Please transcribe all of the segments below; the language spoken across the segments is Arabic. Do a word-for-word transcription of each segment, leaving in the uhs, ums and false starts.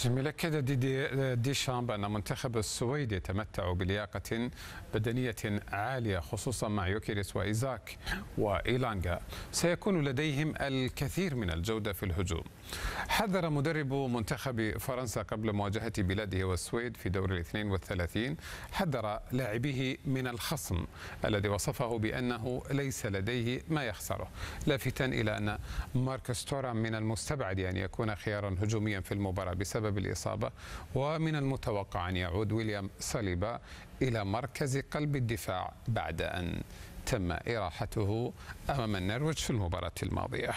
جميل. أكد دي ديشامب أن منتخب السويد يتمتع بلياقة بدنية عالية خصوصا مع يوكيريس وإيزاك وإيلانغا، سيكون لديهم الكثير من الجودة في الهجوم. حذر مدرب منتخب فرنسا قبل مواجهة بلاده والسويد في دور الاثنين والثلاثين، حذر لاعبيه من الخصم الذي وصفه بأنه ليس لديه ما يخسره، لافتا إلى أن ماركوس تورام من المستبعد أن يكون خيارا هجوميا في المباراة بسبب الإصابة، ومن المتوقع أن يعود ويليام صليبا إلى مركز قلب الدفاع بعد أن تم إراحته أمام النرويج في المباراة الماضية.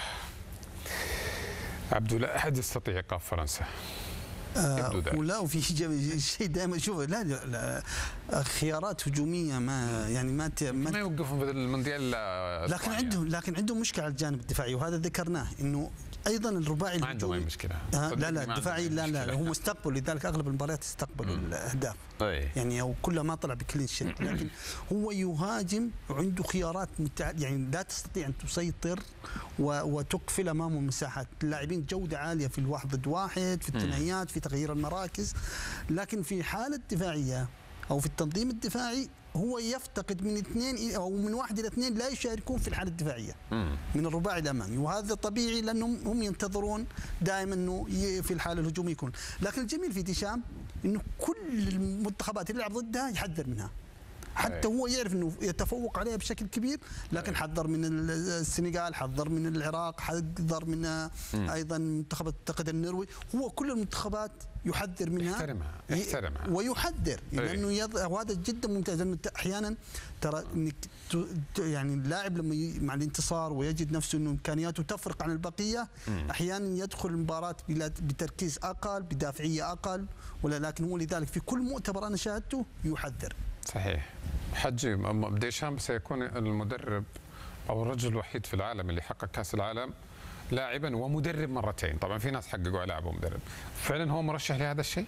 عبد الله، أحد يستطيع إيقاف فرنسا؟ آه ولا وفي شيء دائما شوف لا, لا خيارات هجوميه ما يعني ما ما, ما يوقفون في المونديال، لكن عندهم لكن عندهم مشكله على الجانب الدفاعي، وهذا ذكرناه انه ايضا الرباعي ما عندهم اي مشكله. آه لا لا الدفاعي لا لا هو مستقبل، لذلك اغلب المباريات استقبلوا الاهداف يعني او كله ما طلع بكلين شيت، لكن هو يهاجم وعنده خيارات متع... يعني لا تستطيع ان تسيطر و... وتقفل امامه مساحات. اللاعبين جوده عاليه في الواحد ضد واحد، في الثنائيات، في تغيير المراكز، لكن في حاله دفاعيه او في التنظيم الدفاعي هو يفتقد من اثنين او من واحد الى اثنين لا يشاركون في الحاله الدفاعيه من الرباعي الامامي، وهذا طبيعي لانهم هم ينتظرون دائما انه في الحاله الهجوميه يكون. لكن الجميل في ديشام انه كل المنتخبات اللي يلعب ضدها يحذر منها، حتى هو يعرف انه يتفوق عليها بشكل كبير، لكن حذر من السنغال، حذر من العراق، حذر من ايضا منتخب اعتقد النرويج، هو كل المنتخبات يحذر منها، يحترمها يحترمها ويحذر لانه يض... وهذا جدا ممتاز. انه احيانا ترى انك ت... يعني اللاعب لما مع الانتصار ويجد نفسه انه امكانياته تفرق عن البقيه، مم. احيانا يدخل المباراه بتركيز اقل، بدافعيه اقل، ولا لكن هو لذلك في كل مؤتمر انا شاهدته يحذر. صحيح. حجي ديشامب سيكون المدرب او الرجل الوحيد في العالم اللي حقق كاس العالم لاعبا ومدرب مرتين، طبعا في ناس حققوا لاعب ومدرب، فعلا هو مرشح لهذا الشيء؟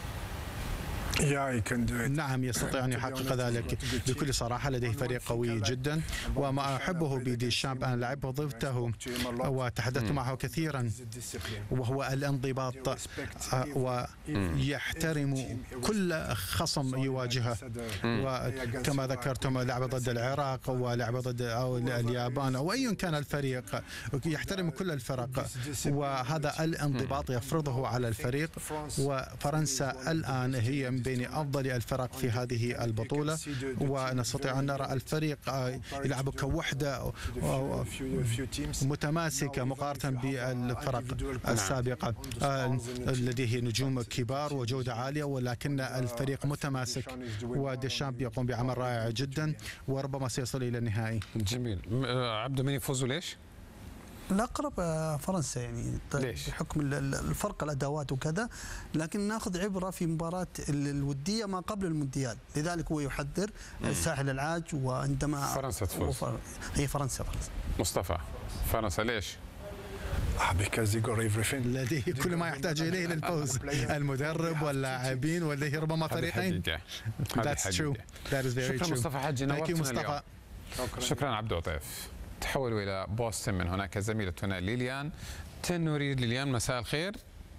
نعم يستطيع أن يحقق ذلك بكل صراحة. لديه فريق قوي جدا، وما أحبه بديشامب أنا لعبه ضده وتحدثت معه كثيرا، وهو الانضباط ويحترم كل خصم يواجهه، وكما ذكرتم لعب ضد العراق ولعب ضد اليابان أو أي كان الفريق، يحترم كل الفرق، وهذا الانضباط يفرضه على الفريق. وفرنسا الآن هي من بين أفضل الفرق في هذه البطولة، ونستطيع أن نرى الفريق يلعب كوحدة متماسكة مقارنة بالفرق السابقة. لديه نجوم كبار وجودة عالية، ولكن الفريق متماسك، وديشامب يقوم بعمل رائع جدا وربما سيصل إلى النهائي. جميل. عبد من يفوز ليش؟ الأقرب فرنسا يعني بحكم الفرق الأدوات وكذا، لكن ناخذ عبرة في مباراة الودية ما قبل المونديال، لذلك هو يحذر ساحل العاج. وعندما فرنسا تفوز وفر... هي فرنسا فرنسا مصطفى، فرنسا ليش؟ لديه كل ما يحتاج إليه للفوز، المدرب واللاعبين، ولديه ربما فريقين. That's true. That is very شكرا true. مصطفى حجي، نورتنا اليوم. شكرا عبد عطيف. تحولوا إلى بوسطن، من هناك زميلتنا ليليان تنوري. ليليان مساء الخير.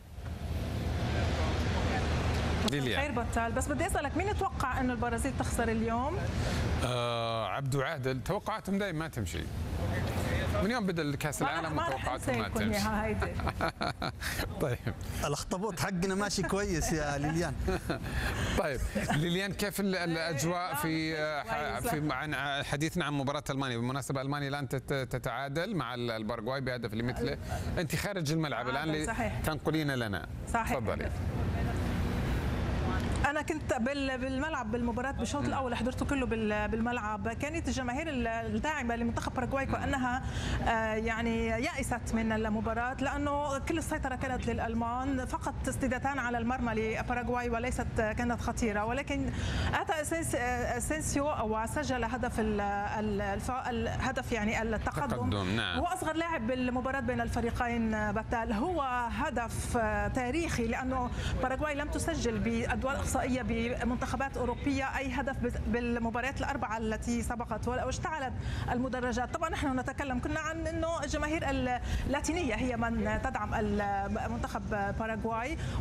ليليان خير بطال، بس بدي أسألك مين يتوقع أنه البرازيل تخسر اليوم؟ آه عبدو عادل، توقعاتهم دائما ما تمشي. من يوم بدأ الكاس العالم توقعاتهم ما تمشي. طيب الاخطبوط حقنا ماشي كويس يا ليليان. طيب ليليان، كيف الاجواء في في عن حديثنا عن مباراه المانيا؟ بالمناسبه المانيا الان تتعادل مع الباراغواي بهدف لمثله، انت خارج الملعب الان تنقلين لنا. صحيح. تفضلي. أنا كنت بالملعب بالمباراة بالشوط الأول، حضرته كله بالملعب. كانت الجماهير الداعمة لمنتخب باراغواي كأنها يعني يأست من المباراة، لأنه كل السيطرة كانت للألمان، فقط تسديدتان على المرمى لباراغواي وليست كانت خطيرة. ولكن أتى أسينسيو وسجل هدف الهدف يعني التقدم. نعم. هو أصغر لاعب بالمباراة بين الفريقين بتال، هو هدف تاريخي لأنه باراغواي لم تسجل بأدوار إقصائية بمنتخبات أوروبية أي هدف بالمباريات الأربعة التي سبقت، واشتعلت المدرجات. طبعا نحن نتكلم كنا عن أنه الجماهير اللاتينية هي من تدعم المنتخب باراغواي،